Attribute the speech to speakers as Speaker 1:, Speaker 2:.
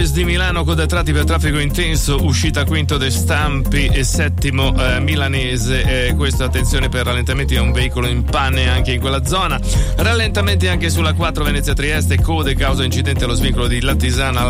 Speaker 1: Di Milano, coda tratti per traffico intenso, uscita quinto De Stampi e settimo milanese. Questo, attenzione per rallentamenti, è un veicolo in pane anche in quella zona. Rallentamenti anche sulla 4 Venezia Trieste, code causa incidente allo svincolo di Lattisana